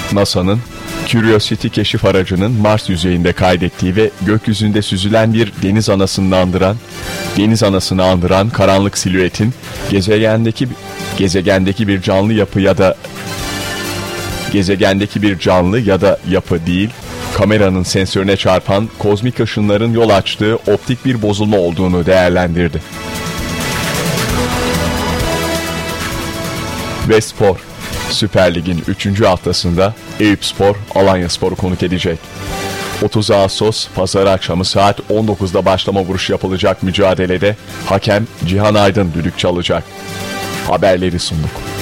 NASA'nın Curiosity keşif aracının Mars yüzeyinde kaydettiği ve gökyüzünde süzülen bir deniz anasını andıran karanlık silüetin gezegendeki bir canlı ya da yapı değil, kameranın sensörüne çarpan kozmik ışınların yol açtığı optik bir bozulma olduğunu değerlendirdi. Ve spor. Süper Lig'in 3. haftasında Eyüpspor, Alanyaspor'u konuk edecek. 30 Ağustos Pazar akşamı saat 19'da başlama vuruşu yapılacak mücadelede hakem Cihan Aydın düdük çalacak. Haberleri sunduk.